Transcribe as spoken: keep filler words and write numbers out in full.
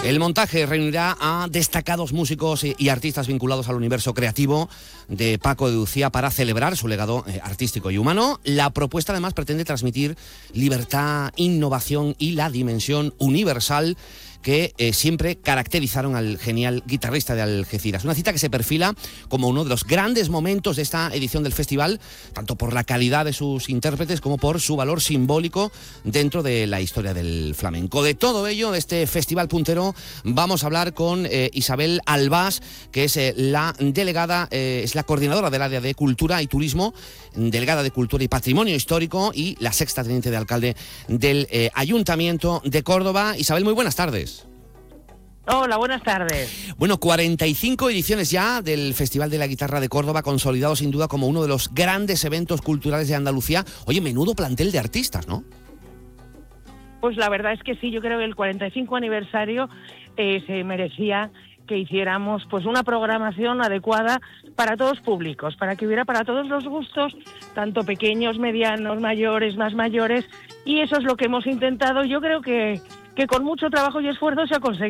El montaje reunirá a destacados músicos y artistas vinculados al universo creativo de Paco de Lucía para celebrar su legado artístico y humano. La propuesta además pretende transmitir libertad, innovación y la dimensión universal que eh, siempre caracterizaron al genial guitarrista de Algeciras. Una cita que se perfila como uno de los grandes momentos de esta edición del festival, tanto por la calidad de sus intérpretes como por su valor simbólico dentro de la historia del flamenco. De todo ello, de este festival puntero, vamos a hablar con eh, Isabel Albás, que es eh, la delegada, eh, es la coordinadora del área de Cultura y Turismo, delegada de Cultura y Patrimonio Histórico y la sexta teniente de alcalde del eh, Ayuntamiento de Córdoba. Isabel, muy buenas tardes. Hola, buenas tardes. Bueno, cuarenta y cinco ediciones ya del Festival de la Guitarra de Córdoba, consolidado sin duda como uno de los grandes eventos culturales de Andalucía. Oye, menudo plantel de artistas, ¿no? Pues la verdad es que sí, yo creo que el cuarenta y cinco aniversario eh, se merecía que hiciéramos pues una programación adecuada para todos públicos, para que hubiera para todos los gustos, tanto pequeños, medianos, mayores, más mayores, y eso es lo que hemos intentado. Yo creo que, que con mucho trabajo y esfuerzo se ha conseguido.